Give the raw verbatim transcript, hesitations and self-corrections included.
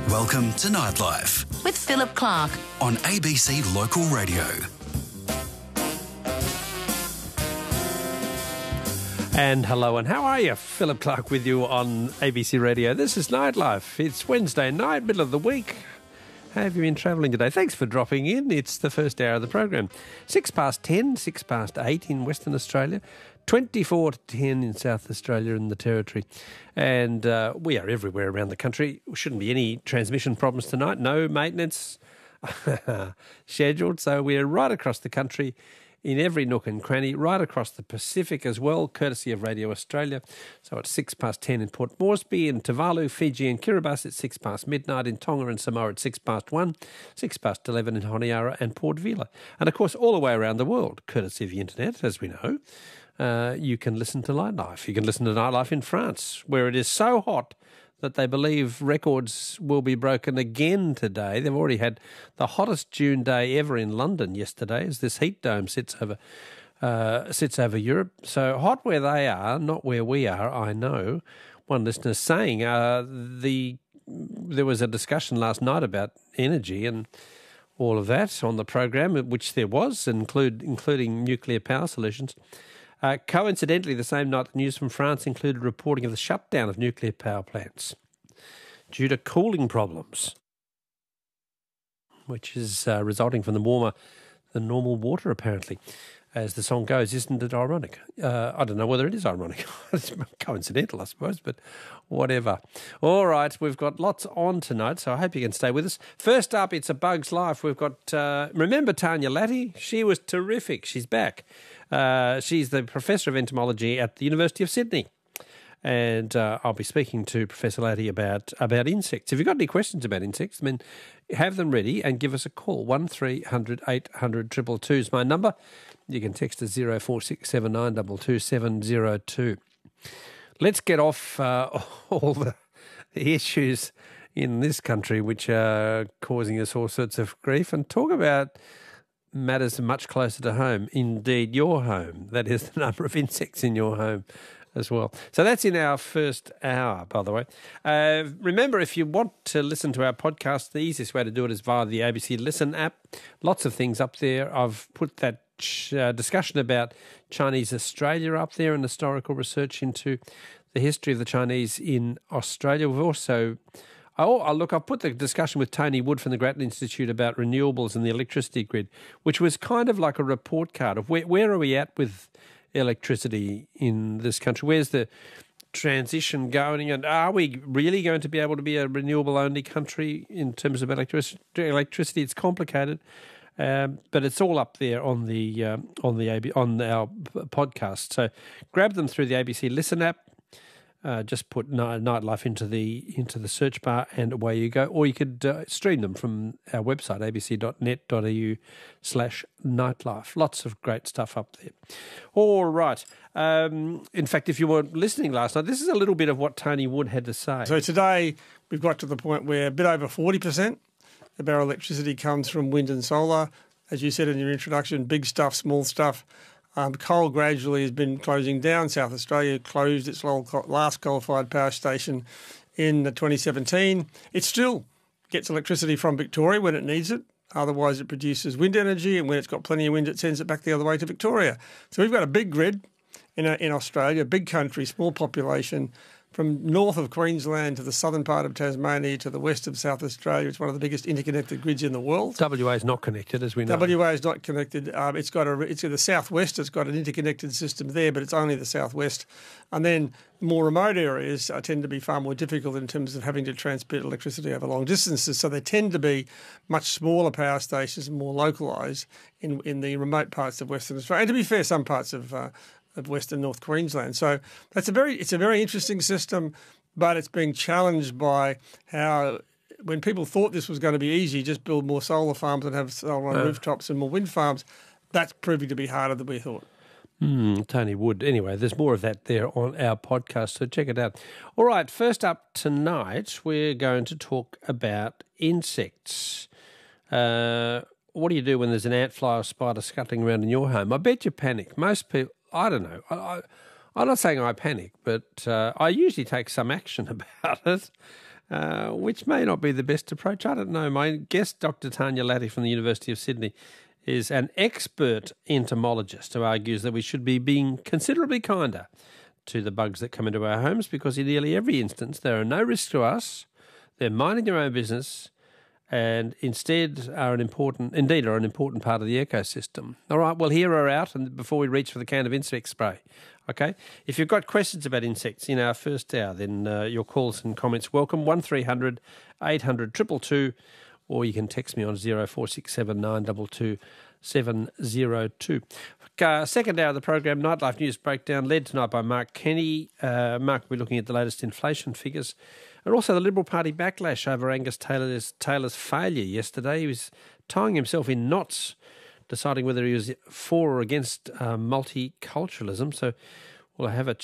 Welcome to Nightlife with Philip Clark on A B C Local Radio. And hello, and how are you? Philip Clark with you on A B C Radio. This is Nightlife. It's Wednesday night, middle of the week. How have you been travelling today? Thanks for dropping in. It's the first hour of the program. Six past ten, six past eight in Western Australia, twenty-four to ten in South Australia and the Territory. And uh, we are everywhere around the country. Shouldn't be any transmission problems tonight. No maintenance scheduled. So we're right across the country, in every nook and cranny, right across the Pacific as well, courtesy of Radio Australia. So at six past ten in Port Moresby, in Tuvalu, Fiji and Kiribati at six past midnight, in Tonga and Samoa at six past one, six past eleven in Honiara and Port Vila. And of course, all the way around the world, courtesy of the internet, as we know, uh, you can listen to Nightlife. You can listen to Nightlife in France, where it is so hot that they believe records will be broken again today. They've already had the hottest June day ever in London yesterday, as this heat dome sits over uh, sits over Europe. So hot where they are, not where we are, I know. One listener saying uh, the there was a discussion last night about energy and all of that on the program, which there was, include including nuclear power solutions. Uh, coincidentally, the same night, the news from France included reporting of the shutdown of nuclear power plants due to cooling problems, which is uh, resulting from the warmer than normal water, apparently. As the song goes, isn't it ironic? Uh, I don't know whether it is ironic. It's coincidental, I suppose, but whatever. All right, we've got lots on tonight, so I hope you can stay with us. First up, it's A Bug's Life. We've got, uh, remember Tanya Latty? She was terrific. She's back. Uh, she's the Professor of Entomology at the University of Sydney. And uh, I'll be speaking to Professor Latty about, about insects. If you've got any questions about insects, I mean, have them ready and give us a call. one three hundred eight hundred two two two is my number. You can text us zero four six seven nine two two seven zero two. Let's get off uh, all the issues in this country which are causing us all sorts of grief and talk about matters much closer to home, indeed your home. That is the number of insects in your home as well. So that's in our first hour, by the way. Uh, remember, if you want to listen to our podcast, the easiest way to do it is via the A B C Listen app. Lots of things up there. I've put that uh, discussion about Chinese Australia up there and historical research into the history of the Chinese in Australia. We've also... Oh, oh, look, I've put the discussion with Tony Wood from the Grattan Institute about renewables and the electricity grid, which was kind of like a report card of where, where are we at with electricity in this country? Where's the transition going? And are we really going to be able to be a renewable-only country in terms of electric- electricity? It's complicated, um, but it's all up there on the um, on the A B, on our podcast. So grab them through the A B C Listen app. Uh, just put Nightlife into the into the search bar and away you go. Or you could uh, stream them from our website, a b c dot net dot a u slash nightlife. Lots of great stuff up there. All right. Um, in fact, if you weren't listening last night, this is a little bit of what Tony Wood had to say. So today we've got to the point where a bit over forty percent of our electricity comes from wind and solar. As you said in your introduction, big stuff, small stuff. Um, coal gradually has been closing down. South Australia closed its last coal-fired power station in twenty seventeen. It still gets electricity from Victoria when it needs it. Otherwise, it produces wind energy, and when it's got plenty of wind, it sends it back the other way to Victoria. So we've got a big grid in, a, in Australia, big country, small population. From north of Queensland to the southern part of Tasmania to the west of South Australia, it's one of the biggest interconnected grids in the world. W A is not connected, as we know. W A is not connected. Um, it's got a. It's in the southwest. It's got an interconnected system there, but it's only the southwest. And then more remote areas uh, tend to be far more difficult in terms of having to transmit electricity over long distances. So they tend to be much smaller power stations and more localised in in the remote parts of Western Australia. And to be fair, some parts of uh, of Western North Queensland. So that's a very it's a very interesting system, but it's being challenged by how when people thought this was going to be easy, just build more solar farms and have solar on uh. rooftops and more wind farms, that's proving to be harder than we thought. Mm, Tony Wood. Anyway, there's more of that there on our podcast, so check it out. All right, first up tonight, we're going to talk about insects. Uh, what do you do when there's an ant, fly or spider scuttling around in your home? I bet you panic. Most people... I don't know. I, I, I'm not saying I panic, but uh, I usually take some action about it. uh, which may not be the best approach. I don't know. My guest, Doctor Tanya Latty from the University of Sydney, is an expert entomologist who argues that we should be being considerably kinder to the bugs that come into our homes because in nearly every instance there are no risks to us, they're minding their own business, and instead are an important, indeed are an important part of the ecosystem. All right, well, here are out, and before we reach for the can of insect spray, okay? If you've got questions about insects in our first hour, then uh, your calls and comments welcome, one three hundred eight hundred two two two, or you can text me on zero four six seven nine two two seven zero two. Uh, second hour of the program, Nightlife News Breakdown, led tonight by Mark Kenny. Uh, Mark will be looking at the latest inflation figures and also the Liberal Party backlash over Angus Taylor's, Taylor's failure yesterday. He was tying himself in knots, deciding whether he was for or against uh, multiculturalism. So we'll have a